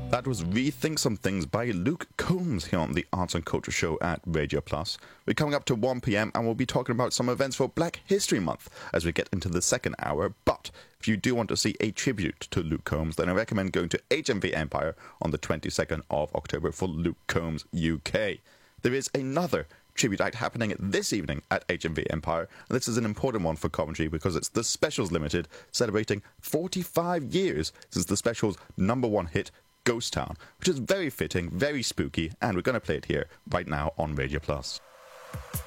That was Rethink Some Things by Luke Combs here on the Arts and Culture Show at Radio Plus. We're coming up to 1 p.m. and we'll be talking about some events for Black History Month as we get into the second hour. But if you do want to see a tribute to Luke Combs, then I recommend going to HMV Empire on the 22nd of October for Luke Combs UK. There is another tribute act happening this evening at HMV Empire, and this is an important one for Coventry because it's the Specials Limited, celebrating 45 years since the Specials' #1 hit, Ghost Town, which is very fitting, very spooky, and we're going to play it here right now on Radio Plus.